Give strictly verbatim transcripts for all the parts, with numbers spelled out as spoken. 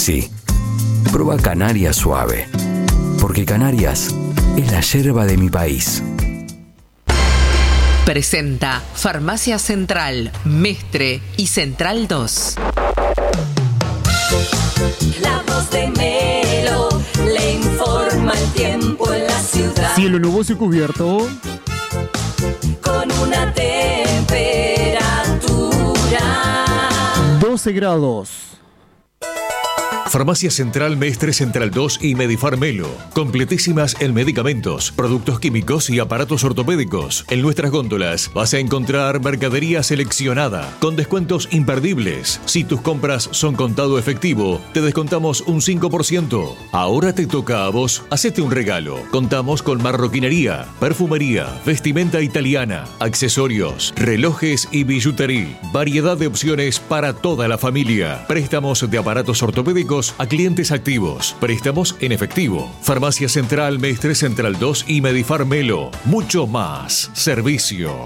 sí. Proba Canarias Suave, porque Canarias es la yerba de mi país. Presenta Farmacia Central, Mestre y Central dos. La voz de Melo le informa el tiempo en la ciudad. Cielo nuboso y cubierto. Con una temperatura doce grados. Farmacia Central Mestre, Central dos y Medifar Melo. Completísimas en medicamentos, productos químicos y aparatos ortopédicos. En nuestras góndolas vas a encontrar mercadería seleccionada con descuentos imperdibles. Si tus compras son contado efectivo, te descontamos un cinco por ciento. Ahora te toca a vos. Hacete un regalo. Contamos con marroquinería, perfumería, vestimenta italiana, accesorios, relojes y billutería. Variedad de opciones para toda la familia. Préstamos de aparatos ortopédicos a clientes activos. Préstamos en efectivo. Farmacia Central Mestre, Central dos y Medifar Melo. Mucho más servicio.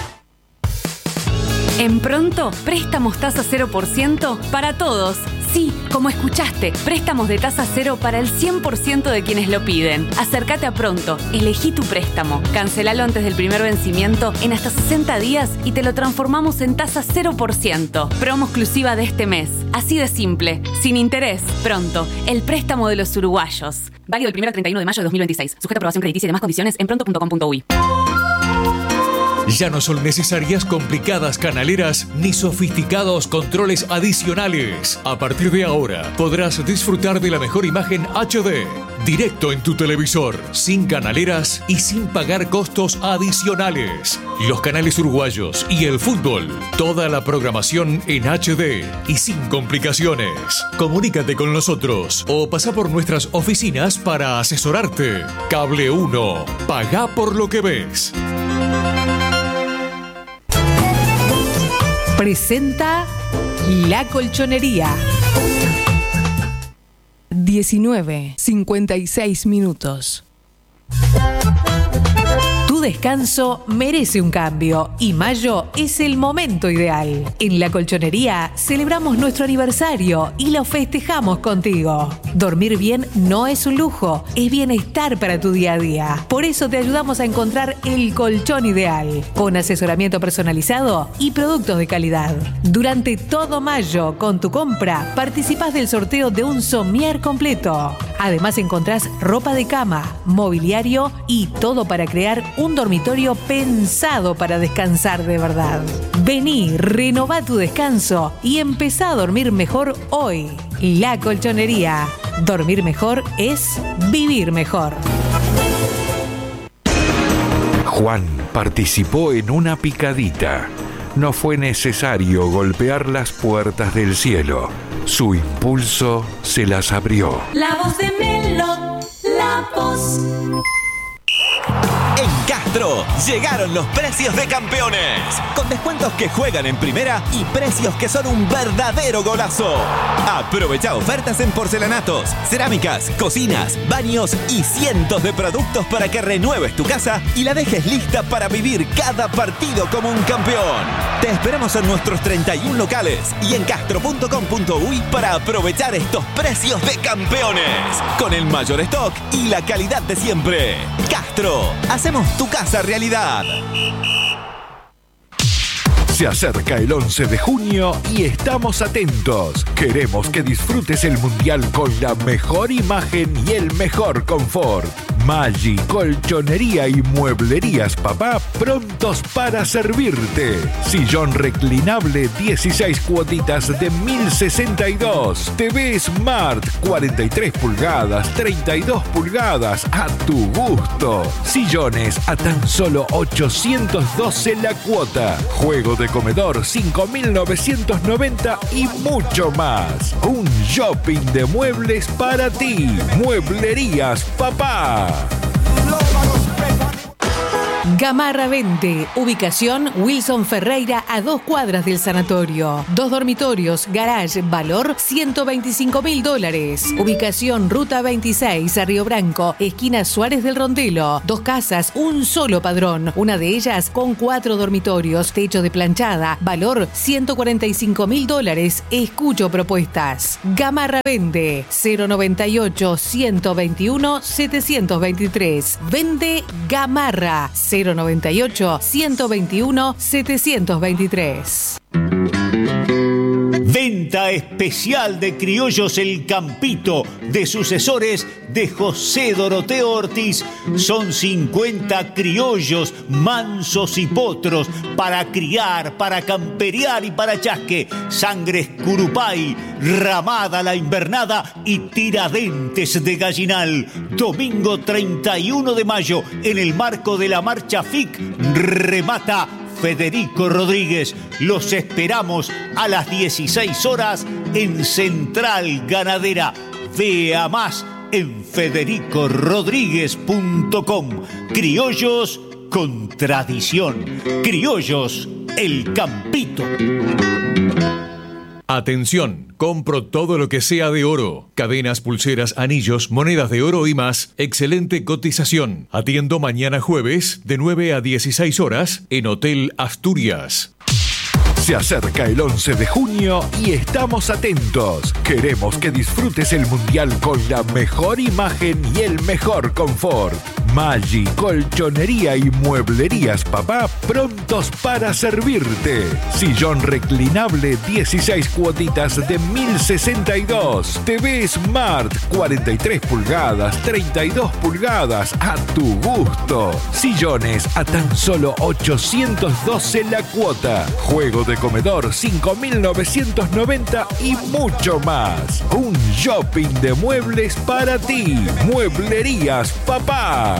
En Pronto, préstamos tasa cero por ciento para todos. Sí, como escuchaste, préstamos de tasa cero para el cien por ciento de quienes lo piden. Acércate a Pronto, elegí tu préstamo, cancelalo antes del primer vencimiento en hasta sesenta días y te lo transformamos en tasa cero por ciento. Promo exclusiva de este mes. Así de simple, sin interés. Pronto, el préstamo de los uruguayos. Válido del primero al treinta y uno de mayo de dos mil veintiséis. Sujeto a aprobación crediticia y demás condiciones en pronto punto com punto uy. Ya no son necesarias complicadas canaleras ni sofisticados controles adicionales. A partir de ahora podrás disfrutar de la mejor imagen H D directo en tu televisor, sin canaleras y sin pagar costos adicionales. Los canales uruguayos y el fútbol, toda la programación en H D y sin complicaciones. Comunícate con nosotros o pasa por nuestras oficinas para asesorarte. Cable uno, pagá por lo que ves. Presenta La Colchonería. diecinueve cincuenta y seis minutos. Tu descanso merece un cambio y mayo es el momento ideal. En La Colchonería celebramos nuestro aniversario y lo festejamos contigo. Dormir bien no es un lujo, es bienestar para tu día a día. Por eso te ayudamos a encontrar el colchón ideal, con asesoramiento personalizado y productos de calidad. Durante todo mayo, con tu compra, participás del sorteo de un somier completo. Además encontrás ropa de cama, mobiliario y todo para crear un dormitorio pensado para descansar de verdad. Vení, renová tu descanso y empezá a dormir mejor hoy. La Colchonería. Dormir mejor es vivir mejor. Juan participó en una picadita. No fue necesario golpear las puertas del cielo. Su impulso se las abrió. La voz de Melo, la voz. En Castro llegaron los precios de campeones, con descuentos que juegan en primera y precios que son un verdadero golazo. Aprovecha ofertas en porcelanatos, cerámicas, cocinas, baños y cientos de productos para que renueves tu casa y la dejes lista para vivir cada partido como un campeón. Te esperamos en nuestros treinta y uno locales y en castro punto com punto uy para aprovechar estos precios de campeones, con el mayor stock y la calidad de siempre. Castro, hacemos tu casa realidad. Se acerca el once de junio y estamos atentos. Queremos que disfrutes el Mundial con la mejor imagen y el mejor confort. Maggi, Colchonería y Mueblerías Papá prontos para servirte. Sillón reclinable dieciséis cuotitas de mil sesenta y dos. T V Smart cuarenta y tres pulgadas, treinta y dos pulgadas a tu gusto. Sillones a tan solo ochocientos doce la cuota. Juego de comedor cinco mil novecientos noventa y mucho más. Un shopping de muebles para ti. Mueblerías Papá. Gamarra Vende, ubicación Wilson Ferreira a dos cuadras del sanatorio. Dos dormitorios, garage, valor ciento veinticinco mil dólares. Ubicación Ruta veintiséis a Río Branco, esquina Suárez del Rondelo. Dos casas, un solo padrón. Una de ellas con cuatro dormitorios, techo de planchada, valor ciento cuarenta y cinco mil dólares. Escucho propuestas. Gamarra Vende, cero noventa y ocho, ciento veintiuno, setecientos veintitrés. Vende Gamarra, cero noventa y ocho, ciento veintiuno, setecientos veintitrés. Venta especial de Criollos El Campito, de sucesores de José Doroteo Ortiz. Son cincuenta criollos mansos y potros para criar, para camperear y para chasque. Sangres curupay, ramada la invernada y tiradentes de gallinal. Domingo treinta y uno de mayo, en el marco de la marcha F I C, remata Federico Rodríguez. Los esperamos a las dieciséis horas en Central Ganadera. Vea más en federico rodríguez punto com. Criollos con tradición. Criollos El Campito. Atención, compro todo lo que sea de oro. Cadenas, pulseras, anillos, monedas de oro y más. Excelente cotización. Atiendo mañana jueves de nueve a dieciséis horas en Hotel Asturias. Se acerca el once de junio y estamos atentos. Queremos que disfrutes el Mundial con la mejor imagen y el mejor confort. Maggi, colchonería y mueblerías Papá, prontos para servirte. Sillón reclinable, dieciséis cuotitas de mil sesenta y dos. T V Smart, cuarenta y tres pulgadas, treinta y dos pulgadas, a tu gusto. Sillones a tan solo ochocientos doce la cuota. Juego de comedor, cinco mil novecientos noventa y mucho más. Un shopping de muebles para ti. Mueblerías Papá.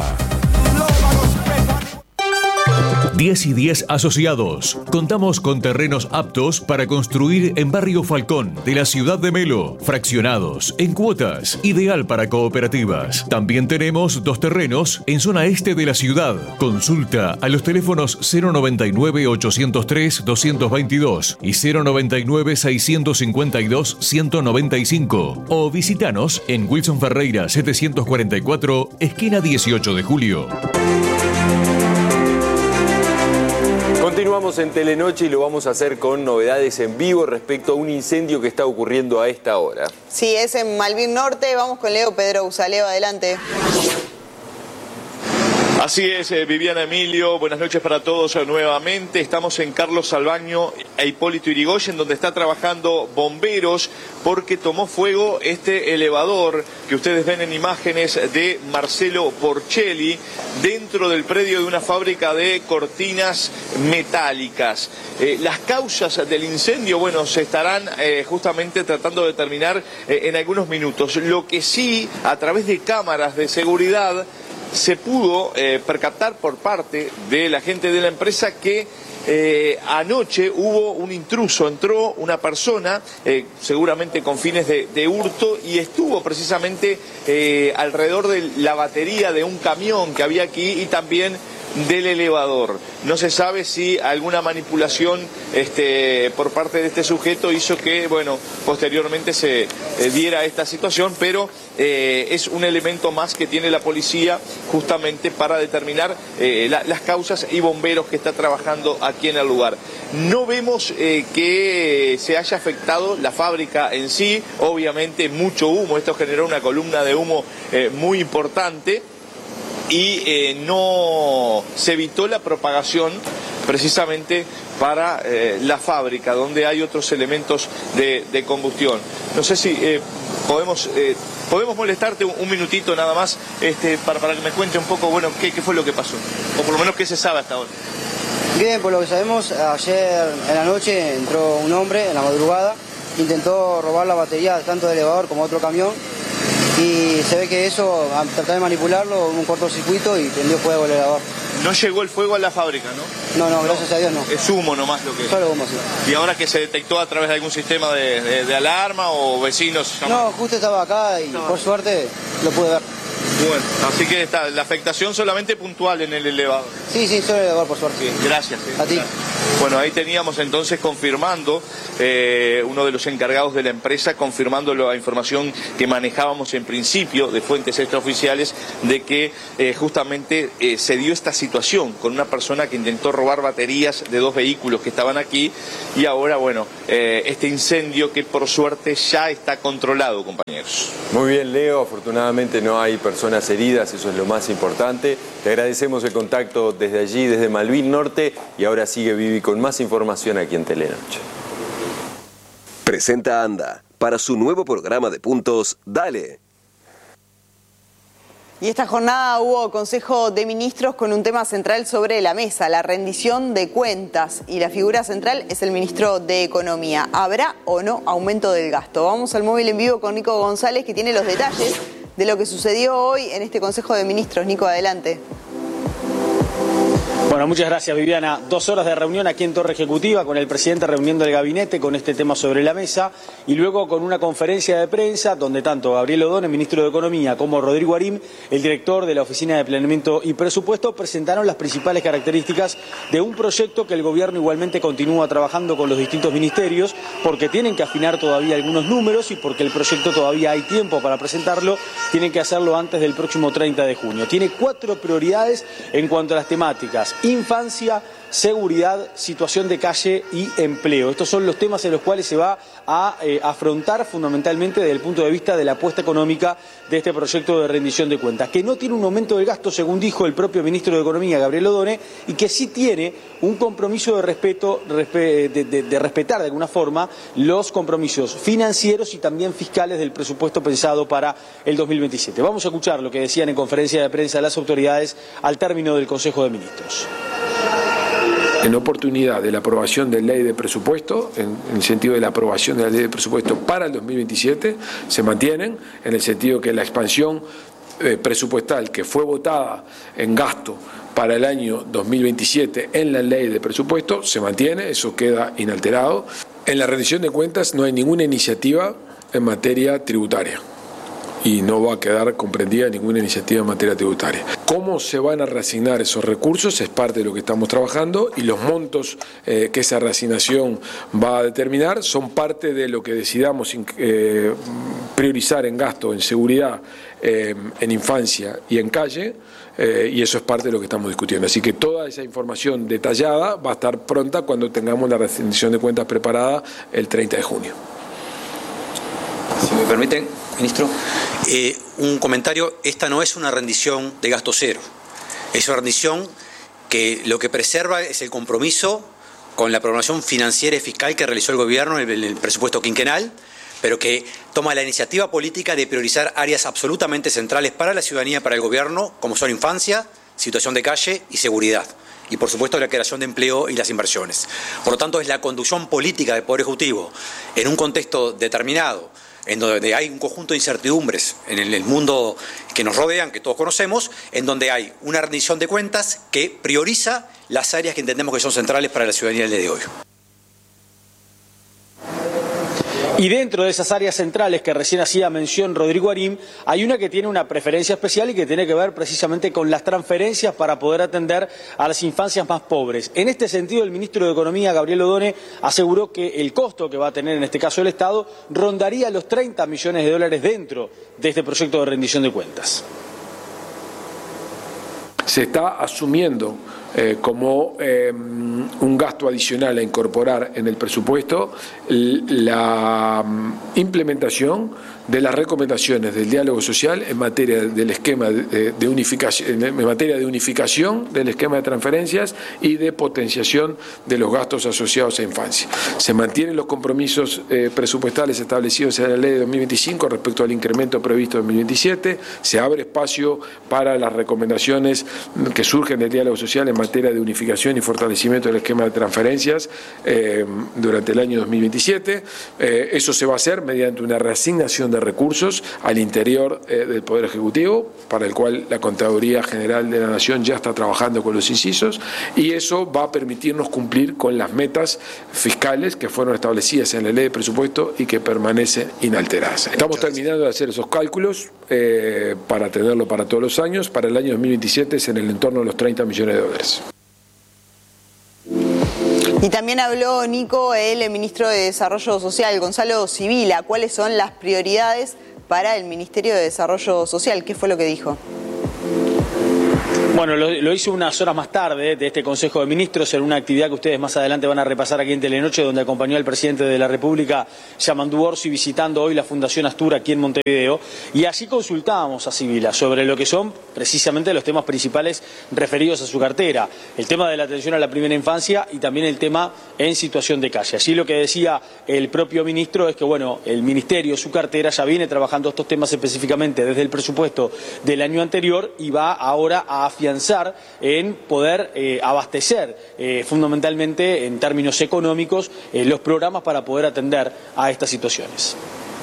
diez y diez Asociados. Contamos con terrenos aptos para construir en Barrio Falcón de la ciudad de Melo. Fraccionados, en cuotas, ideal para cooperativas. También tenemos dos terrenos en zona este de la ciudad. Consulta a los teléfonos cero noventa y nueve, ochocientos tres, doscientos veintidós y cero noventa y nueve, seiscientos cincuenta y dos, ciento noventa y cinco o visitanos en Wilson Ferreira setecientos cuarenta y cuatro, esquina dieciocho de julio. Continuamos en Telenoche y lo vamos a hacer con novedades en vivo respecto a un incendio que está ocurriendo a esta hora. Sí, es en Malvin Norte. Vamos con Leo Pedro Usaleo, adelante. Así es, eh, Viviana, Emilio, buenas noches para todos eh, nuevamente. Estamos en Carlos Salvaño e Hipólito Yrigoyen, donde está trabajando bomberos porque tomó fuego este elevador que ustedes ven en imágenes de Marcelo Porcelli dentro del predio de una fábrica de cortinas metálicas. Eh, las causas del incendio, bueno, se estarán eh, justamente tratando de determinar eh, en algunos minutos. Lo que sí, a través de cámaras de seguridad, se pudo eh, percatar por parte de la gente de la empresa que eh, anoche hubo un intruso, entró una persona, eh, seguramente con fines de, de hurto, y estuvo precisamente eh, alrededor de la batería de un camión que había aquí y también del elevador. No se sabe si alguna manipulación este, por parte de este sujeto hizo que, bueno, posteriormente se eh, diera esta situación, pero eh, es un elemento más que tiene la policía justamente para determinar eh, la, las causas, y bomberos que está trabajando aquí en el lugar. No vemos eh, que se haya afectado la fábrica en sí, obviamente mucho humo, esto generó una columna de humo eh, muy importante, y eh, no se evitó la propagación precisamente para eh, la fábrica, donde hay otros elementos de, de combustión. No sé si eh, podemos eh, podemos molestarte un, un minutito nada más este, para, para que me cuente un poco, bueno, qué, qué fue lo que pasó, o por lo menos qué se sabe hasta ahora. Bien, por lo que sabemos, ayer en la noche entró un hombre en la madrugada, intentó robar la batería tanto del elevador como otro camión, y se ve que eso, al tratar de manipularlo, hubo un cortocircuito y prendió fuego el elevador. No llegó el fuego a la fábrica, ¿no? No, no, gracias a Dios no. Es humo nomás lo que... Solo humo, sí. ¿Y ahora que se detectó a través de algún sistema de, de, de alarma o vecinos? No, justo estaba acá y no. Por suerte lo pude ver. Bueno, así que está, la afectación solamente puntual en el elevador. Sí, sí, solo el elevador, por suerte. Gracias. Eh. A ti. Bueno, ahí teníamos entonces confirmando, eh, uno de los encargados de la empresa, confirmando la información que manejábamos en principio de fuentes extraoficiales, de que eh, justamente eh, se dio esta situación con una persona que intentó robar baterías de dos vehículos que estaban aquí, y ahora, bueno, eh, este incendio que por suerte ya está controlado, compañeros. Muy bien, Leo, afortunadamente no hay personas heridas, eso es lo más importante. Te agradecemos el contacto desde allí, desde Malvin Norte, y ahora sigue Vivi con más información aquí en Telenoche. Presenta Anda para su nuevo programa de puntos, Dale. Y esta jornada hubo Consejo de Ministros con un tema central sobre la mesa, la rendición de cuentas. Y la figura central es el ministro de Economía. ¿Habrá o no aumento del gasto? Vamos al móvil en vivo con Nico González, que tiene los detalles de lo que sucedió hoy en este Consejo de Ministros. Nico, adelante. Bueno, muchas gracias, Viviana. Dos horas de reunión aquí en Torre Ejecutiva con el presidente reuniendo el gabinete con este tema sobre la mesa, y luego con una conferencia de prensa donde tanto Gabriel Odone, ministro de Economía, como Rodrigo Arim, el director de la Oficina de Planeamiento y Presupuesto, presentaron las principales características de un proyecto que el gobierno igualmente continúa trabajando con los distintos ministerios, porque tienen que afinar todavía algunos números y porque el proyecto todavía hay tiempo para presentarlo, tienen que hacerlo antes del próximo treinta de junio. Tiene cuatro prioridades en cuanto a las temáticas: infancia, seguridad, situación de calle y empleo. Estos son los temas en los cuales se va a eh, afrontar fundamentalmente desde el punto de vista de la apuesta económica de este proyecto de rendición de cuentas, que no tiene un aumento del gasto, según dijo el propio ministro de Economía, Gabriel Odone, y que sí tiene un compromiso de respeto, de, de, de respetar de alguna forma los compromisos financieros y también fiscales del presupuesto pensado para el dos mil veintisiete. Vamos a escuchar lo que decían en conferencia de prensa las autoridades al término del Consejo de Ministros. En oportunidad de la aprobación de la ley de presupuesto, en, en el sentido de la aprobación de la ley de presupuesto para el dos mil veintisiete, se mantienen, en el sentido que la expansión eh, presupuestal que fue votada en gasto para el año dos mil veintisiete en la ley de presupuesto se mantiene, eso queda inalterado. En la rendición de cuentas no hay ninguna iniciativa en materia tributaria, y no va a quedar comprendida ninguna iniciativa en materia tributaria. ¿Cómo se van a reasignar esos recursos? Es parte de lo que estamos trabajando, y los montos eh, que esa reasignación va a determinar son parte de lo que decidamos eh, priorizar en gasto, en seguridad, eh, en infancia y en calle, eh, y eso es parte de lo que estamos discutiendo. Así que toda esa información detallada va a estar pronta cuando tengamos la rendición de cuentas preparada el treinta de junio. Si me permiten, ministro, eh, un comentario: esta no es una rendición de gasto cero, es una rendición que lo que preserva es el compromiso con la programación financiera y fiscal que realizó el gobierno en el, el presupuesto quinquenal, pero que toma la iniciativa política de priorizar áreas absolutamente centrales para la ciudadanía y para el gobierno, como son infancia, situación de calle y seguridad. Y por supuesto la creación de empleo y las inversiones. Por lo tanto, es la conducción política del Poder Ejecutivo en un contexto determinado, en donde hay un conjunto de incertidumbres en el mundo que nos rodean, que todos conocemos, en donde hay una rendición de cuentas que prioriza las áreas que entendemos que son centrales para la ciudadanía del día de hoy. Y dentro de esas áreas centrales que recién hacía mención Rodrigo Arim, hay una que tiene una preferencia especial y que tiene que ver precisamente con las transferencias para poder atender a las infancias más pobres. En este sentido, el ministro de Economía, Gabriel Odone, aseguró que el costo que va a tener en este caso el Estado rondaría los treinta millones de dólares dentro de este proyecto de rendición de cuentas. Se está asumiendo Eh, como eh, un gasto adicional a incorporar en el presupuesto la um, implementación de las recomendaciones del diálogo social en materia del esquema de, de unificación, en materia de unificación del esquema de transferencias y de potenciación de los gastos asociados a infancia. Se mantienen los compromisos eh, presupuestales establecidos en la ley de dos mil veinticinco respecto al incremento previsto en dos mil veintisiete. Se abre espacio para las recomendaciones que surgen del diálogo social en materia de unificación y fortalecimiento del esquema de transferencias eh, durante el año dos mil veintisiete. Eh, eso se va a hacer mediante una reasignación de recursos al interior eh, del Poder Ejecutivo, para el cual la Contaduría General de la Nación ya está trabajando con los incisos, y eso va a permitirnos cumplir con las metas fiscales que fueron establecidas en la ley de presupuesto y que permanecen inalteradas. Estamos terminando de hacer esos cálculos eh, para tenerlo para todos los años. Para el año dos mil veintisiete es en el entorno de los treinta millones de dólares. Y también habló, Nico, el ministro de Desarrollo Social, Gonzalo Sibila. ¿Cuáles son las prioridades para el Ministerio de Desarrollo Social? ¿Qué fue lo que dijo? Bueno, lo, lo hizo unas horas más tarde de este Consejo de Ministros en una actividad que ustedes más adelante van a repasar aquí en Telenoche, donde acompañó al presidente de la República, Yamandu Orsi, visitando hoy la Fundación Astur aquí en Montevideo. Y allí consultábamos a Sibila sobre lo que son precisamente los temas principales referidos a su cartera. El tema de la atención a la primera infancia y también el tema en situación de calle. Allí lo que decía el propio ministro es que, bueno, el Ministerio, su cartera, ya viene trabajando estos temas específicamente desde el presupuesto del año anterior y va ahora a afianzar en poder eh, abastecer eh, fundamentalmente en términos económicos eh, los programas para poder atender a estas situaciones.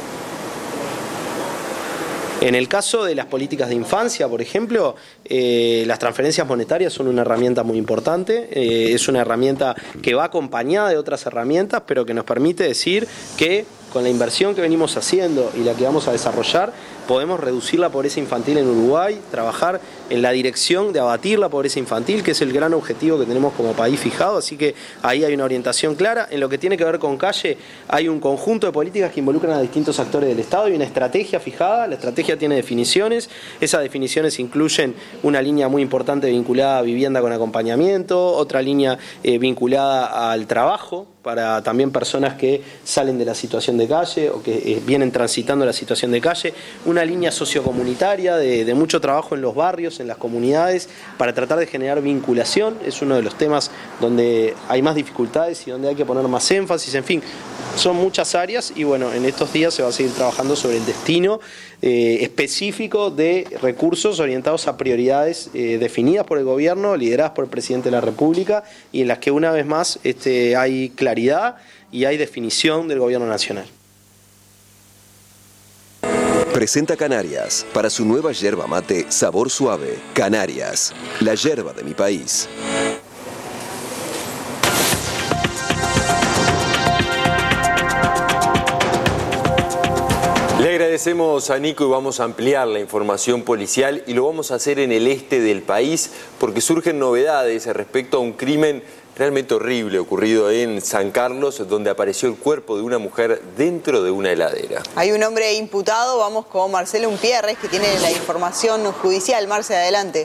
En el caso de las políticas de infancia, por ejemplo, eh, las transferencias monetarias son una herramienta muy importante, eh, es una herramienta que va acompañada de otras herramientas, pero que nos permite decir que con la inversión que venimos haciendo y la que vamos a desarrollar, podemos reducir la pobreza infantil en Uruguay, trabajar en la dirección de abatir la pobreza infantil, que es el gran objetivo que tenemos como país fijado, así que ahí hay una orientación clara. En lo que tiene que ver con calle, hay un conjunto de políticas que involucran a distintos actores del Estado y una estrategia fijada. La estrategia tiene definiciones, esas definiciones incluyen una línea muy importante vinculada a vivienda con acompañamiento, otra línea eh, vinculada al trabajo, para también personas que salen de la situación de calle o que eh, vienen transitando la situación de calle, una línea sociocomunitaria de, de mucho trabajo en los barrios, en las comunidades, para tratar de generar vinculación. Es uno de los temas donde hay más dificultades y donde hay que poner más énfasis. En fin, son muchas áreas y bueno, en estos días se va a seguir trabajando sobre el destino eh, específico de recursos orientados a prioridades eh, definidas por el gobierno, lideradas por el presidente de la República, y en las que una vez más este, hay claridad y hay definición del gobierno nacional. Presenta Canarias para su nueva yerba mate sabor suave. Canarias, la yerba de mi país. Le agradecemos a Nico y vamos a ampliar la información policial y lo vamos a hacer en el este del país porque surgen novedades respecto a un crimen realmente horrible ocurrido en San Carlos, donde apareció el cuerpo de una mujer dentro de una heladera. Hay un hombre imputado, vamos con Marcelo Umpierres, que tiene la información judicial. Marce, adelante.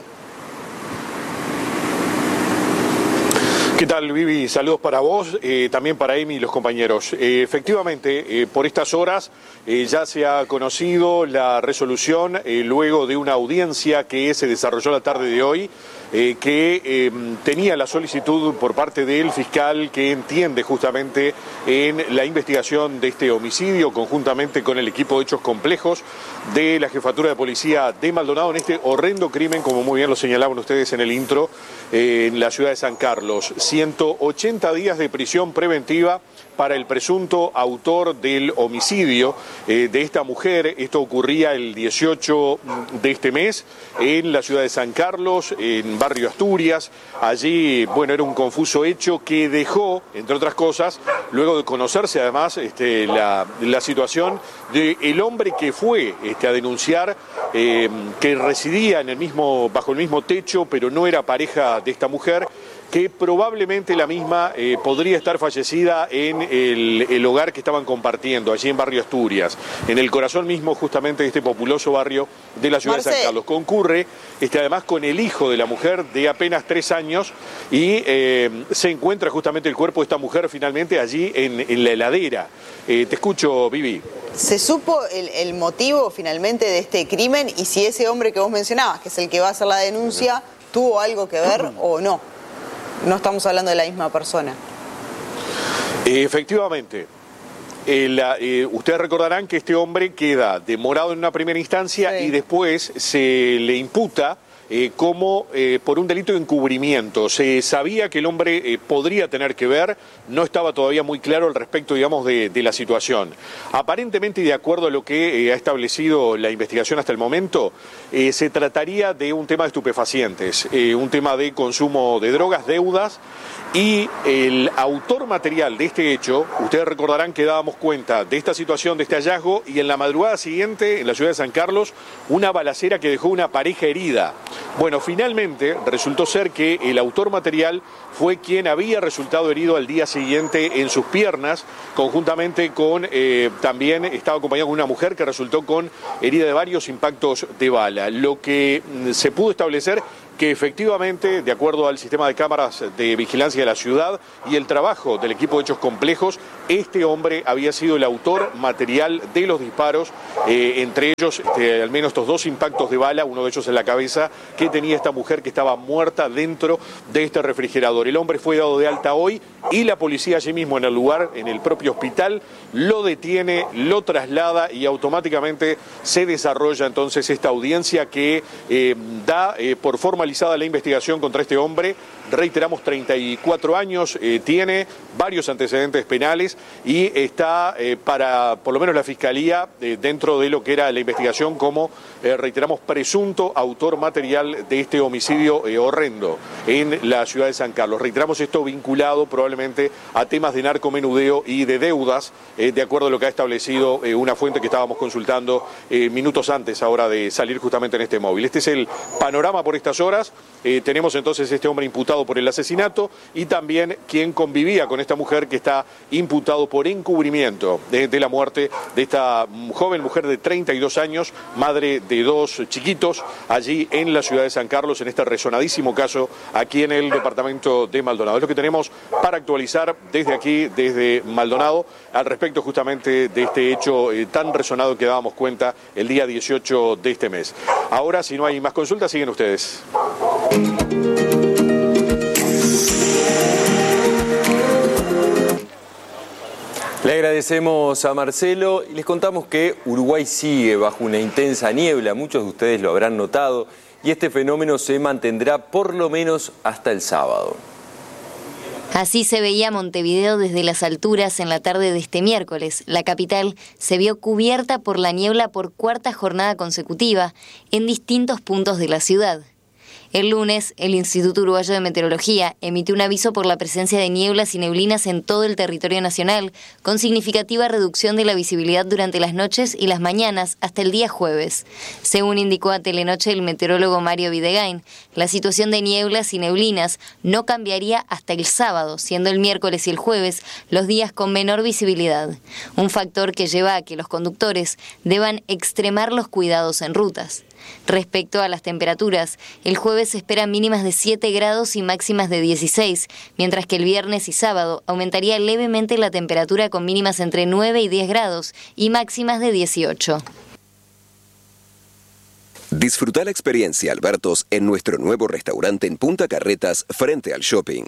¿Qué tal, Vivi? Saludos para vos, eh, también para Emi y los compañeros. Eh, efectivamente, eh, por estas horas eh, ya se ha conocido la resolución eh, luego de una audiencia que se desarrolló la tarde de hoy, eh, que eh, tenía la solicitud por parte del fiscal que entiende justamente en la investigación de este homicidio, conjuntamente con el equipo de hechos complejos de la Jefatura de Policía de Maldonado, en este horrendo crimen, como muy bien lo señalaban ustedes en el intro, eh, en la ciudad de San Carlos. ciento ochenta días de prisión preventiva para el presunto autor del homicidio eh, de esta mujer. Esto ocurría el dieciocho de este mes en la ciudad de San Carlos, en Barrio Asturias. Allí, bueno, era un confuso hecho que dejó, entre otras cosas, luego de conocerse además este, la, la situación del hombre que fue este, a denunciar, eh, que residía en el mismo, bajo el mismo techo, pero no era pareja de esta mujer, que probablemente la misma eh, podría estar fallecida en el, el hogar que estaban compartiendo, allí en Barrio Asturias, en el corazón mismo justamente de este populoso barrio de la ciudad Marce. de San Carlos. Concurre este, además con el hijo de la mujer de apenas tres años y eh, se encuentra justamente el cuerpo de esta mujer finalmente allí en, en la heladera. Eh, te escucho, Vivi. ¿Se supo el, el motivo finalmente de este crimen y si ese hombre que vos mencionabas, que es el que va a hacer la denuncia, tuvo algo que ver o no? No estamos hablando de la misma persona. Efectivamente. Eh, la, eh, ustedes recordarán que este hombre queda demorado en una primera instancia sí. y después se le imputa eh, como eh, por un delito de encubrimiento. Se sabía que el hombre eh, podría tener que ver, no estaba todavía muy claro al respecto, digamos, de, de la situación. Aparentemente, y de acuerdo a lo que eh, ha establecido la investigación hasta el momento, eh, se trataría de un tema de estupefacientes, eh, un tema de consumo de drogas, deudas, y el autor material de este hecho, ustedes recordarán que dábamos cuenta de esta situación, de este hallazgo, y en la madrugada siguiente, en la ciudad de San Carlos, una balacera que dejó una pareja herida. Bueno, finalmente resultó ser que el autor material fue quien había resultado herido al día siguiente en sus piernas, conjuntamente con, eh, también estaba acompañado con una mujer que resultó con herida de varios impactos de bala. Lo que mm, se pudo establecer que efectivamente, de acuerdo al sistema de cámaras de vigilancia de la ciudad y el trabajo del equipo de hechos complejos, este hombre había sido el autor material de los disparos, eh, entre ellos este, al menos estos dos impactos de bala, uno de ellos en la cabeza, que tenía esta mujer que estaba muerta dentro de este refrigerador. El hombre fue dado de alta hoy y la policía allí mismo en el lugar, en el propio hospital, lo detiene, lo traslada y automáticamente se desarrolla entonces esta audiencia que eh, da eh, por formalizada la investigación contra este hombre. Reiteramos, treinta y cuatro años, eh, tiene varios antecedentes penales y está eh, para, por lo menos la Fiscalía, eh, dentro de lo que era la investigación como, eh, reiteramos, presunto autor material de este homicidio eh, horrendo en la ciudad de San Carlos. Reiteramos, esto vinculado probablemente a temas de narcomenudeo y de deudas, eh, de acuerdo a lo que ha establecido eh, una fuente que estábamos consultando eh, minutos antes ahora de salir justamente en este móvil. Este es el panorama por estas horas. Eh, tenemos entonces este hombre imputado por el asesinato y también quien convivía con esta mujer que está imputado por encubrimiento de, de la muerte de esta joven mujer de treinta y dos años, madre de dos chiquitos, allí en la ciudad de San Carlos, en este resonadísimo caso aquí en el departamento de Maldonado. Es lo que tenemos para actualizar desde aquí, desde Maldonado, al respecto justamente de este hecho eh, tan resonado que dábamos cuenta el día dieciocho de este mes. Ahora, si no hay más consultas, siguen ustedes. Le agradecemos a Marcelo y les contamos que Uruguay sigue bajo una intensa niebla, muchos de ustedes lo habrán notado, y este fenómeno se mantendrá por lo menos hasta el sábado. Así se veía Montevideo desde las alturas en la tarde de este miércoles. La capital se vio cubierta por la niebla por cuarta jornada consecutiva en distintos puntos de la ciudad. El lunes, el Instituto Uruguayo de Meteorología emitió un aviso por la presencia de nieblas y neblinas en todo el territorio nacional, con significativa reducción de la visibilidad durante las noches y las mañanas hasta el día jueves. Según indicó a Telenoche el meteorólogo Mario Videgain, la situación de nieblas y neblinas no cambiaría hasta el sábado, siendo el miércoles y el jueves los días con menor visibilidad. Un factor que lleva a que los conductores deban extremar los cuidados en rutas. Respecto a las temperaturas, el jueves se esperan mínimas de siete grados y máximas de dieciséis, mientras que el viernes y sábado aumentaría levemente la temperatura con mínimas entre nueve y diez grados y máximas de dieciocho. Disfruta la experiencia Albertos en nuestro nuevo restaurante en Punta Carretas frente al shopping.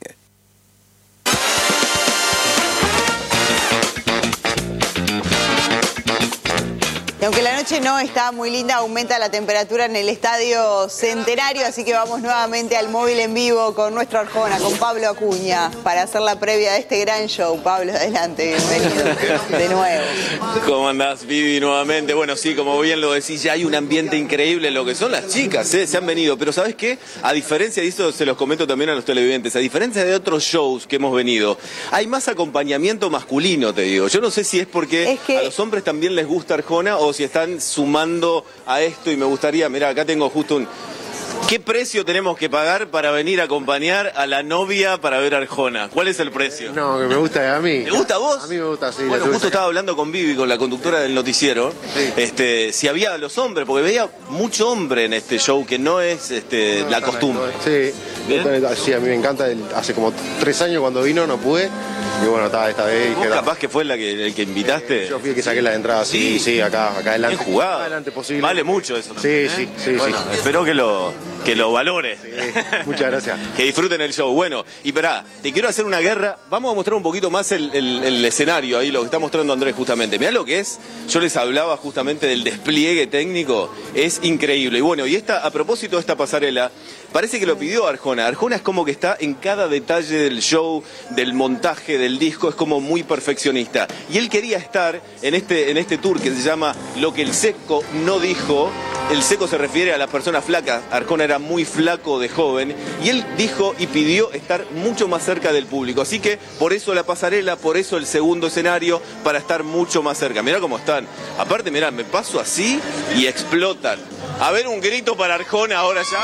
Y aunque la noche no está muy linda, aumenta la temperatura en el Estadio Centenario, así que vamos nuevamente al móvil en vivo con nuestro Arjona, con Pablo Acuña, para hacer la previa de este gran show. Pablo, adelante, bienvenido de nuevo. ¿Cómo andás, Vivi, nuevamente? Bueno, sí, como bien lo decís, ya hay un ambiente increíble en lo que son las chicas, ¿eh? Se han venido, pero ¿sabes qué? A diferencia de esto, se los comento también a los televidentes, a diferencia de otros shows que hemos venido, hay más acompañamiento masculino, te digo. Yo no sé si es porque es que... a los hombres también les gusta Arjona o si están sumando a esto, y me gustaría, mira, acá tengo justo un... ¿Qué precio tenemos que pagar para venir a acompañar a la novia para ver Arjona? ¿Cuál es el precio? No, que me gusta a mí. ¿Te gusta a vos? A mí me gusta, sí. Bueno, justo estaba hablando con Vivi, con la conductora del noticiero, sí. este, si había los hombres, porque veía mucho hombre en este show, que no es este, no, la costumbre. Sí, sí, a mí me encanta. Hace como tres años cuando vino no pude, y bueno, está esta vez. ¿Vos capaz que fue la que, el que invitaste? Yo fui el que saqué la entrada, sí, sí, sí, acá, acá adelante. Bien jugado. Adelante posible. Vale mucho eso también, Sí, ¿eh? sí, sí, bueno, sí. espero que lo, que lo valores. Sí, muchas gracias. Que disfruten el show. Bueno, y pará, te quiero hacer una guerra. Vamos a mostrar un poquito más el, el, el escenario ahí, lo que está mostrando Andrés justamente. Mirá lo que es. Yo les hablaba justamente del despliegue técnico. Es increíble. Y bueno, y esta, a propósito de esta pasarela, parece que lo pidió Arjona. Arjona es como que está en cada detalle del show, del montaje, del disco, es como muy perfeccionista. Y él quería estar en este, en este tour que se llama Lo que el Seco no dijo. El Seco se refiere a las personas flacas. Arjona era muy flaco de joven. Y él dijo y pidió estar mucho más cerca del público. Así que por eso la pasarela, por eso el segundo escenario, para estar mucho más cerca. Mirá cómo están. Aparte, mirá, me paso así y explotan. A ver, un grito para Arjona ahora ya.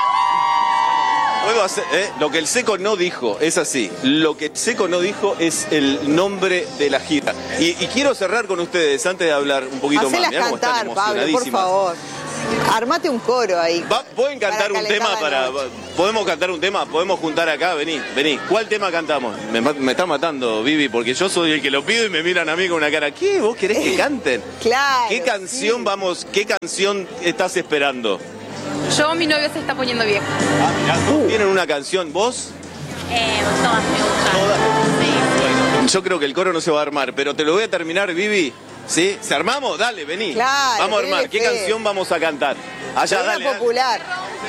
Puedo hacer, ¿eh? Lo que el Seco no dijo, es así. Lo que el Seco no dijo es el nombre de la gira. Y, y quiero cerrar con ustedes, antes de hablar un poquito Hacelas más. Mirá cómo están cantar, Pablo, por emocionadísimas. favor. Armate un coro ahí. Va, ¿Pueden cantar para un tema calentar la para...? noche. ¿Podemos cantar un tema? ¿Podemos juntar acá? Vení, vení. ¿Cuál tema cantamos? Me, ma- me está matando, Vivi, porque yo soy el que lo pido y me miran a mí con una cara. ¿Qué? ¿Vos querés que canten? Claro. ¿Qué canción sí. vamos, qué canción estás esperando? Yo, mi novio se está poniendo viejo. Ah, mirá, todos tienen una canción. ¿Vos? Eh, todas me gustan. Bueno, yo creo que el coro no se va a armar, pero te lo voy a terminar, Vivi. ¿Sí? ¿Se armamos? Dale, vení. Claro, vamos a armar. tenés ¿Qué fe. canción vamos a cantar? Allá, Una dale. dale. popular.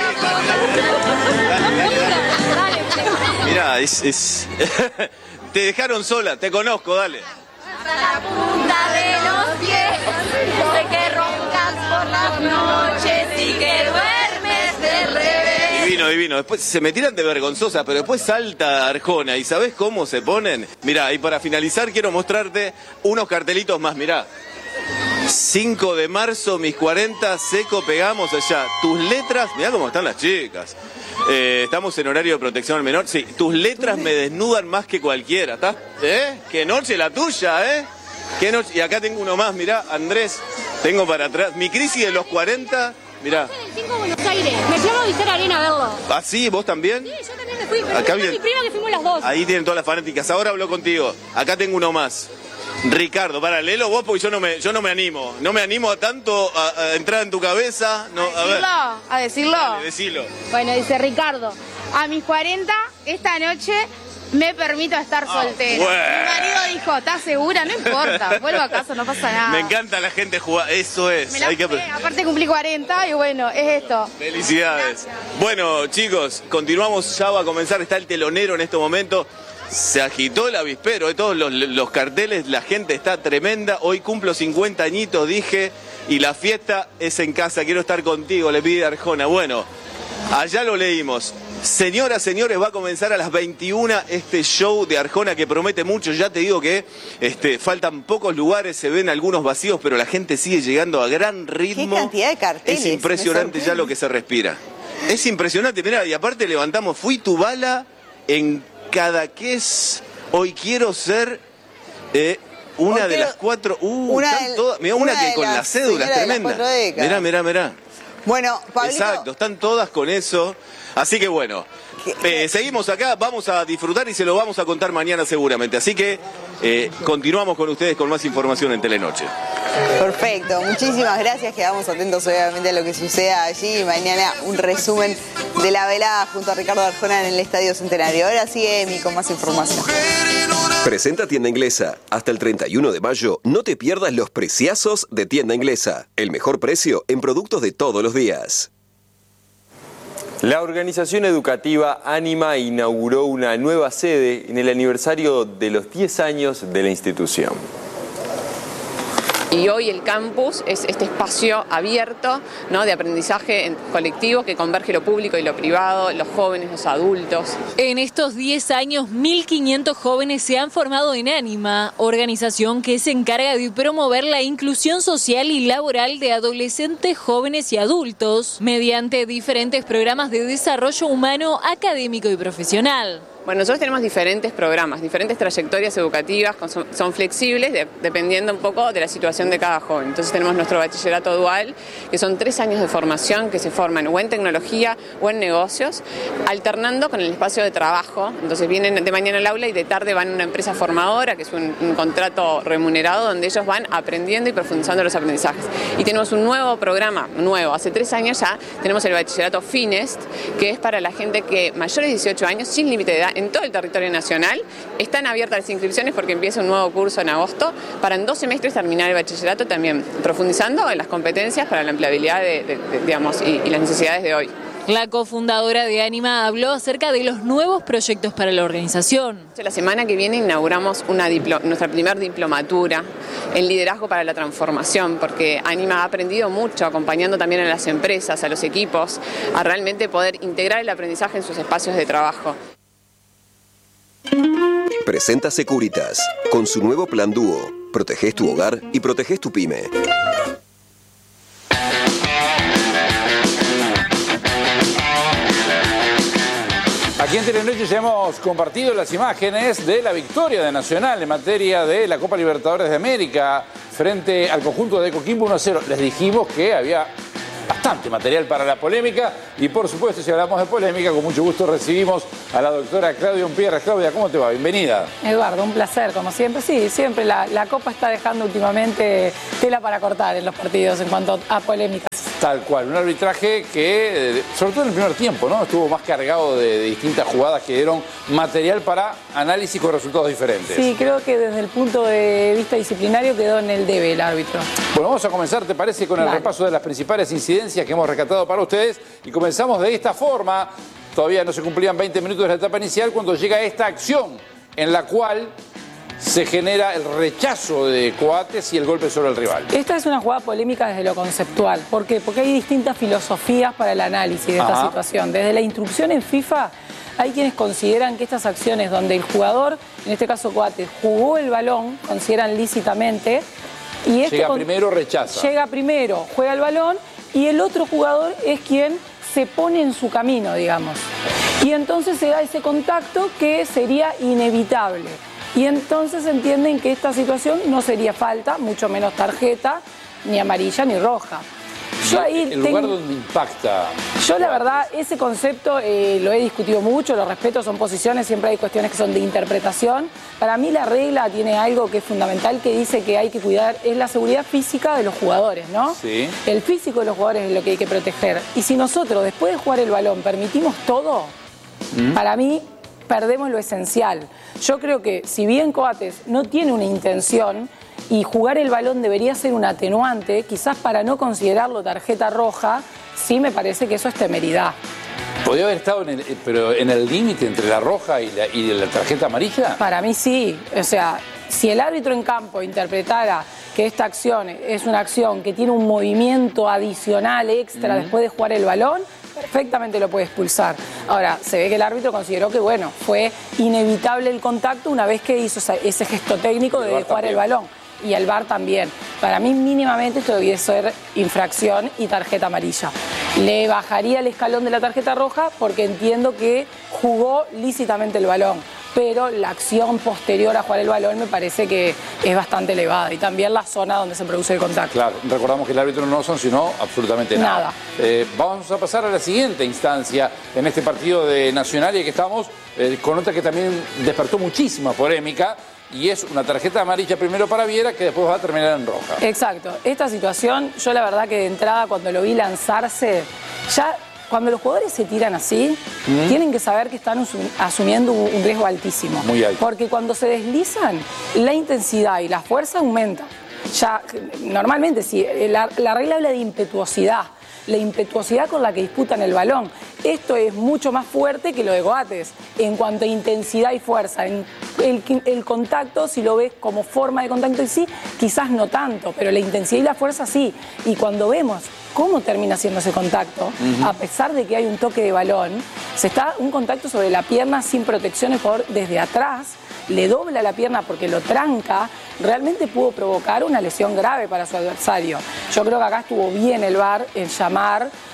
Mirá, es... es... te dejaron sola, te conozco, dale. Hasta la punta de los pies, sé que roncas por las noches y que duermes de revés. Divino, divino. Después se me tiran de vergonzosa, pero después salta Arjona. ¿Y sabés cómo se ponen? Mirá, y para finalizar quiero mostrarte unos cartelitos más, mirá. cinco de marzo, mis cuarenta, Seco, pegamos allá. Tus letras, mirá cómo están las chicas. Eh, estamos en horario de protección al menor. Sí, tus letras me desnudan más que cualquiera, ¿está? ¿Eh? Qué noche la tuya, ¿eh? Qué noche. Y acá tengo uno más, mirá, Andrés, tengo para atrás. Mi crisis de los cuarenta, mirá. En el cinco de Buenos Aires, me fui a Movistar Arena a verlo. ¿Ah, sí? ¿Vos también? Sí, yo también me fui. Acá Fui con viene- mi prima que fuimos las dos. Ahí tienen todas las fanáticas. Ahora hablo contigo. Acá tengo uno más. Ricardo, para, léelo vos porque yo no me, yo no me animo. No me animo a tanto a, a entrar en tu cabeza. No, a ver. ¿Decirlo? ¿A decirlo? Dale, decilo. Bueno, dice Ricardo, a mis cuarenta, esta noche me permito estar soltera. bueno. Mi marido dijo, ¿estás segura? No importa, vuelvo a casa, no pasa nada. Me encanta la gente jugar. Eso es. Me la Hay que... jugué, aparte cumplí cuarenta y bueno, es esto. Felicidades. Bueno, chicos, continuamos. Ya va a comenzar. Está el telonero en este momento. Se agitó el avispero de todos los, los carteles. La gente está tremenda. Hoy cumplo cincuenta añitos, dije. Y la fiesta es en casa. Quiero estar contigo, le pide Arjona. Bueno, allá lo leímos. Señoras, señores, va a comenzar a las veintiuna este show de Arjona que promete mucho. Ya te digo que este, faltan pocos lugares, se ven algunos vacíos, pero la gente sigue llegando a gran ritmo. Qué cantidad de carteles. Es impresionante me ya lo que se respira. Es impresionante, mirá, y aparte levantamos, fui tu bala en Cadaqués. Hoy quiero ser eh, una Hoy de quiero- las cuatro. Uh, una están de- todas- mirá, una, una que de con las la cédula es señoras de las tremenda. cuatro décadas. Mirá, mirá, mirá. Bueno, Pablito, Exacto, están todas con eso. Así que bueno, eh, seguimos acá, vamos a disfrutar y se lo vamos a contar mañana seguramente. Así que eh, continuamos con ustedes con más información en Telenoche. perfecto. Muchísimas gracias. Quedamos atentos obviamente a lo que suceda allí. Mañana un resumen de la velada junto a Ricardo Arjona en el Estadio Centenario. Ahora sigue Emi con más información. Presenta Tienda Inglesa. Hasta el treinta y uno de mayo, no te pierdas los preciazos de Tienda Inglesa. El mejor precio en productos de todos los días. La organización educativa Ánima inauguró una nueva sede en el aniversario de los diez años de la institución. Y hoy el campus es este espacio abierto, ¿no?, de aprendizaje en- colectivo que converge lo público y lo privado, los jóvenes, los adultos. En estos diez años, mil quinientos jóvenes se han formado en Ánima, organización que se encarga de promover la inclusión social y laboral de adolescentes, jóvenes y adultos, mediante diferentes programas de desarrollo humano, académico y profesional. Bueno, nosotros tenemos diferentes programas, diferentes trayectorias educativas, son, son flexibles de, dependiendo un poco de la situación de cada joven. Entonces tenemos nuestro bachillerato dual, que son tres años de formación que se forman o en tecnología o en negocios, alternando con el espacio de trabajo. Entonces vienen de mañana al aula y de tarde van a una empresa formadora, que es un, un contrato remunerado, donde ellos van aprendiendo y profundizando los aprendizajes. Y tenemos un nuevo programa, nuevo, hace tres años ya, tenemos el bachillerato Finest, que es para la gente que mayores de dieciocho años, sin límite de edad, en todo el territorio nacional. Están abiertas las inscripciones porque empieza un nuevo curso en agosto para en dos semestres terminar el bachillerato, también profundizando en las competencias para la empleabilidad de, de, de, digamos, y, y las necesidades de hoy. La cofundadora de Anima habló acerca de los nuevos proyectos para la organización. La semana que viene inauguramos una diplo, nuestra primer diplomatura en liderazgo para la transformación, porque Anima ha aprendido mucho acompañando también a las empresas, a los equipos, a realmente poder integrar el aprendizaje en sus espacios de trabajo. Presenta Securitas, con su nuevo plan Dúo. Protegés tu hogar y protegés tu pyme. Aquí en Telenoche ya hemos compartido las imágenes de la victoria de Nacional en materia de la Copa Libertadores de América frente al conjunto de Coquimbo uno a cero. Les dijimos que había bastante material para la polémica y, por supuesto, si hablamos de polémica, con mucho gusto recibimos a la doctora Claudia Umpierres. Claudia, ¿cómo te va? Bienvenida. Eduardo, un placer, como siempre. Sí, siempre la, la Copa está dejando últimamente tela para cortar en los partidos en cuanto a polémicas. Tal cual, un arbitraje que, sobre todo en el primer tiempo, ¿no? Estuvo más cargado de, de distintas jugadas que dieron material para análisis con resultados diferentes. Sí, creo que desde el punto de vista disciplinario quedó en el debe el árbitro. Bueno, vamos a comenzar, ¿te parece?, con el Dale. repaso de las principales incidencias que hemos rescatado para ustedes. Y comenzamos de esta forma. Todavía no se cumplían veinte minutos de la etapa inicial cuando llega esta acción en la cual se genera el rechazo de Coates y el golpe sobre el rival. Esta es una jugada polémica desde lo conceptual. ¿Por qué? Porque hay distintas filosofías para el análisis de esta Ajá. situación. Desde la instrucción en FIFA, hay quienes consideran que estas acciones donde el jugador, en este caso Coates, jugó el balón, consideran lícitamente. Y este llega con... primero, rechaza. Llega primero, juega el balón y el otro jugador es quien se pone en su camino, digamos. Y entonces se da ese contacto que sería inevitable. Y entonces entienden que esta situación no sería falta, mucho menos tarjeta, ni amarilla ni roja. Yo ahí el lugar tengo... donde impacta. Yo la verdad, ese concepto eh, lo he discutido mucho, lo respeto, son posiciones, siempre hay cuestiones que son de interpretación. Para mí la regla tiene algo que es fundamental, que dice que hay que cuidar, es la seguridad física de los jugadores, ¿no? Sí. El físico de los jugadores es lo que hay que proteger. Y si nosotros, después de jugar el balón, permitimos todo, ¿Mm? para mí perdemos lo esencial. Yo creo que si bien Coates no tiene una intención y jugar el balón debería ser un atenuante, quizás para no considerarlo tarjeta roja, sí me parece que eso es temeridad. ¿Podría haber estado en el, pero en el límite entre la roja y la, y la tarjeta amarilla? Para mí sí. O sea, si el árbitro en campo interpretara que esta acción es una acción que tiene un movimiento adicional extra uh-huh. después de jugar el balón, perfectamente lo puede expulsar. Ahora, se ve que el árbitro consideró que, bueno, fue inevitable el contacto una vez que hizo ese gesto técnico de jugar también el balón. Y el V A R también. Para mí, mínimamente, esto debería ser infracción y tarjeta amarilla. Le bajaría el escalón de la tarjeta roja porque entiendo que jugó lícitamente el balón. Pero la acción posterior a jugar el balón me parece que es bastante elevada. Y también la zona donde se produce el contacto. Claro, recordamos que el árbitro no sancionó absolutamente nada. Nada. Eh, vamos a pasar a la siguiente instancia en este partido de Nacional, y que estamos eh, con otra que también despertó muchísima polémica. Y es una tarjeta amarilla primero para Viera, que después va a terminar en roja. Exacto. Esta situación, yo la verdad que de entrada cuando lo vi lanzarse, ya cuando los jugadores se tiran así, ¿Mm? tienen que saber que están asumiendo un riesgo altísimo. Muy alto. Porque cuando se deslizan, la intensidad y la fuerza aumenta. Ya, normalmente, sí, la, la regla habla de impetuosidad. La impetuosidad con la que disputan el balón. Esto es mucho más fuerte que lo de Coates en cuanto a intensidad y fuerza. En el, el contacto, si lo ves como forma de contacto en sí, quizás no tanto, pero la intensidad y la fuerza sí. Y cuando vemos cómo termina siendo ese contacto, uh-huh. a pesar de que hay un toque de balón, se está un contacto sobre la pierna sin protección, el jugador desde atrás le dobla la pierna porque lo tranca, realmente pudo provocar una lesión grave para su adversario. Yo creo que acá estuvo bien el V A R en llamar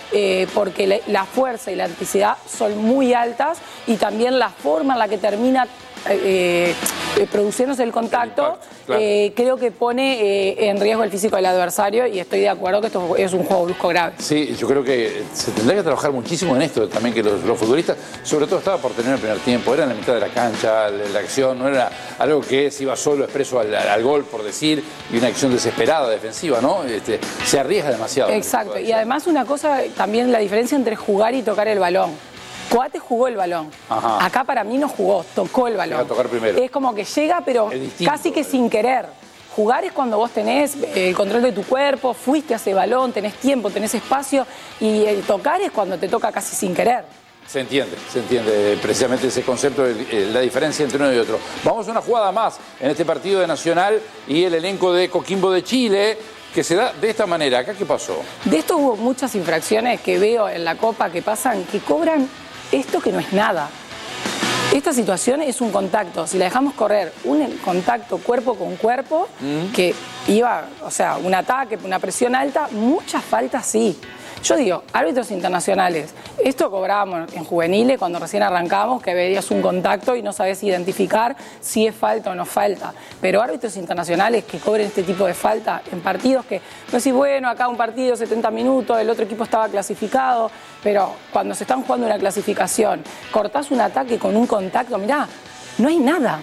eh, porque la, la fuerza y la intensidad son muy altas y también la forma en la que termina eh, eh, produciéndose el contacto, el impacto, claro. eh, creo que pone eh, en riesgo el físico del adversario y estoy de acuerdo que esto es un juego brusco grave. Sí, yo creo que se tendrá que trabajar muchísimo en esto también, que los, los futbolistas, sobre todo estaba por tener el primer tiempo, era en la mitad de la cancha, la, la acción, no era algo que se iba solo expreso al, al gol, por decir, y una acción desesperada, defensiva, ¿no? Este, se arriesga demasiado. Exacto, y además una cosa, también la diferencia entre jugar y tocar el balón. Coates jugó el balón. Ajá. Acá para mí no jugó, tocó el balón. Llega a tocar primero. Es como que llega, pero casi que sin querer. Jugar es cuando vos tenés el control de tu cuerpo, fuiste a ese balón, tenés tiempo, tenés espacio, y el tocar es cuando te toca casi sin querer. Se entiende, se entiende precisamente ese concepto, de la diferencia entre uno y otro. Vamos a una jugada más en este partido de Nacional y el elenco de Coquimbo de Chile, que se da de esta manera. ¿Acá qué pasó? De esto hubo muchas infracciones que veo en la Copa que pasan, que cobran esto que no es nada. Esta situación es un contacto. Si la dejamos correr, un contacto cuerpo con cuerpo, mm. que iba, o sea, un ataque, una presión alta, muchas faltas sí. Yo digo, árbitros internacionales, esto cobrábamos en juveniles cuando recién arrancamos, que veías un contacto y no sabes identificar si es falta o no falta. Pero árbitros internacionales que cobren este tipo de falta en partidos que, no decís, bueno, acá un partido, setenta minutos, el otro equipo estaba clasificado, pero cuando se están jugando una clasificación, cortás un ataque con un contacto, mirá, no hay nada.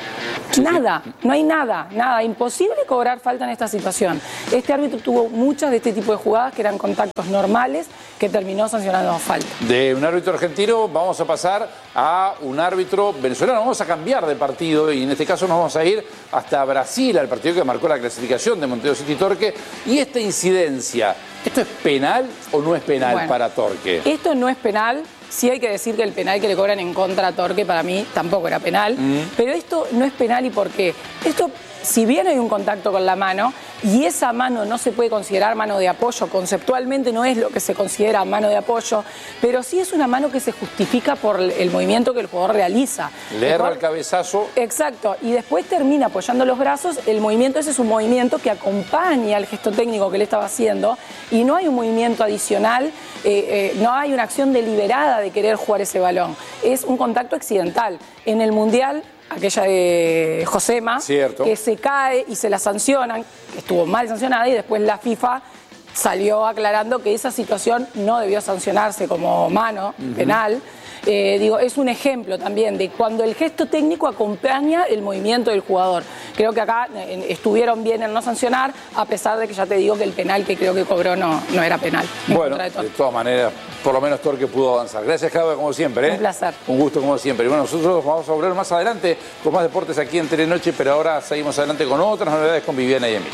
Nada, no hay nada, nada, imposible cobrar falta en esta situación. Este árbitro tuvo muchas de este tipo de jugadas que eran contactos normales que terminó sancionando falta. De un árbitro argentino vamos a pasar a un árbitro venezolano, vamos a cambiar de partido y en este caso nos vamos a ir hasta Brasil, al partido que marcó la clasificación de Montevideo City Torque. Y esta incidencia, ¿esto es penal o no es penal bueno, para Torque? Esto no es penal. Sí hay que decir que el penal que le cobran en contra a Torque para mí tampoco era penal, mm. pero esto no es penal. ¿Y por qué? Esto, si bien hay un contacto con la mano y esa mano no se puede considerar mano de apoyo, conceptualmente no es lo que se considera mano de apoyo, pero sí es una mano que se justifica por el movimiento que el jugador realiza. Le erra el cabezazo. Exacto, y después termina apoyando los brazos, el movimiento ese es un movimiento que acompaña al gesto técnico que le estaba haciendo y no hay un movimiento adicional, eh, eh, no hay una acción deliberada de querer jugar ese balón, es un contacto accidental. En el Mundial, aquella de Josema, Cierto. que se cae y se la sancionan, que estuvo mal sancionada, y después la FIFA salió aclarando que esa situación no debió sancionarse como mano uh-huh. penal. Eh, digo, es un ejemplo también de cuando el gesto técnico acompaña el movimiento del jugador. Creo que acá eh, estuvieron bien en no sancionar, a pesar de que ya te digo que el penal que creo que cobró no, no era penal. Bueno, de, de todas maneras, por lo menos Torque pudo avanzar. Gracias, Claudia, como siempre. ¿eh? Un placer. Un gusto, como siempre. Y bueno, nosotros vamos a volver más adelante con más deportes aquí en Telenoche, pero ahora seguimos adelante con otras novedades con Viviana y Emilio.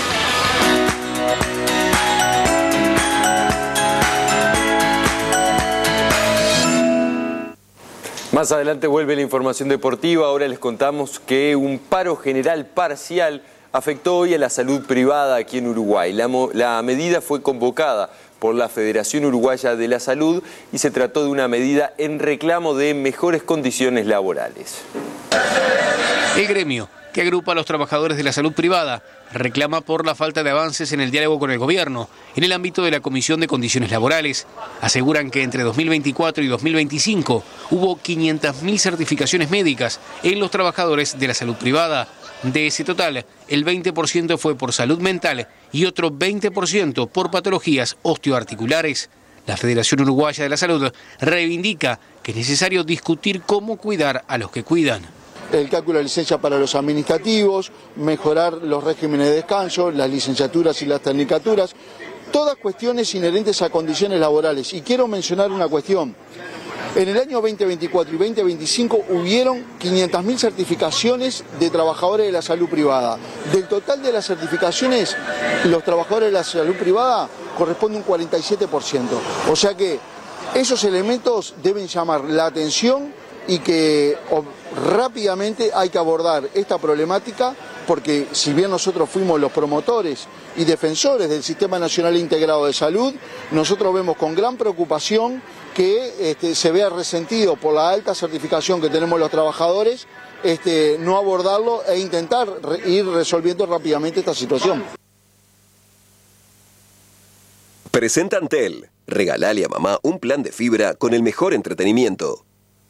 Más adelante vuelve la información deportiva. Ahora les contamos que un paro general parcial afectó hoy a la salud privada aquí en Uruguay. La, la medida fue convocada por la Federación Uruguaya de la Salud y se trató de una medida en reclamo de mejores condiciones laborales. El gremio, que agrupa a los trabajadores de la salud privada, reclama por la falta de avances en el diálogo con el gobierno en el ámbito de la Comisión de Condiciones Laborales. Aseguran que entre dos mil veinticuatro y dos mil veinticinco hubo quinientas mil certificaciones médicas en los trabajadores de la salud privada. De ese total, el veinte por ciento fue por salud mental y otro veinte por ciento por patologías osteoarticulares. La Federación Uruguaya de la Salud reivindica que es necesario discutir cómo cuidar a los que cuidan. El cálculo de licencia para los administrativos, mejorar los regímenes de descanso, las licenciaturas y las tecnicaturas, todas cuestiones inherentes a condiciones laborales. Y quiero mencionar una cuestión. En el año veinte veinticuatro y veinte veinticinco hubieron quinientas mil certificaciones de trabajadores de la salud privada. Del total de las certificaciones, los trabajadores de la salud privada corresponde un cuarenta y siete por ciento. O sea que esos elementos deben llamar la atención y que rápidamente hay que abordar esta problemática, porque si bien nosotros fuimos los promotores y defensores del Sistema Nacional Integrado de Salud, nosotros vemos con gran preocupación que este, se vea resentido por la alta certificación que tenemos los trabajadores, este, no abordarlo e intentar re- ir resolviendo rápidamente esta situación. Presenta Antel. Regalale a mamá un plan de fibra con el mejor entretenimiento.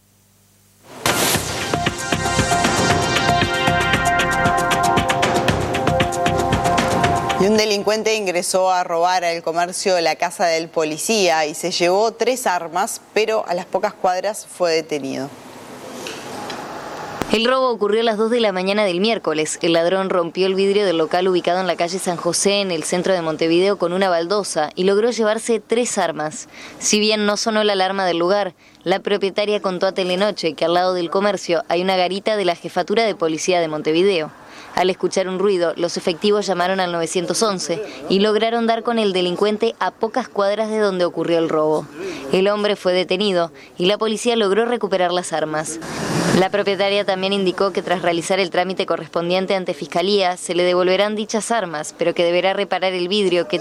Y un delincuente ingresó a robar al comercio de la casa del policía y se llevó tres armas, pero a las pocas cuadras fue detenido. El robo ocurrió a las dos de la mañana del miércoles. El ladrón rompió el vidrio del local ubicado en la calle San José, en el centro de Montevideo, con una baldosa y logró llevarse tres armas. Si bien no sonó la alarma del lugar, la propietaria contó a Telenoche que al lado del comercio hay una garita de la Jefatura de Policía de Montevideo. Al escuchar un ruido, los efectivos llamaron al nueve once y lograron dar con el delincuente a pocas cuadras de donde ocurrió el robo. El hombre fue detenido y la policía logró recuperar las armas. La propietaria también indicó que tras realizar el trámite correspondiente ante Fiscalía se le devolverán dichas armas, pero que deberá reparar el vidrio que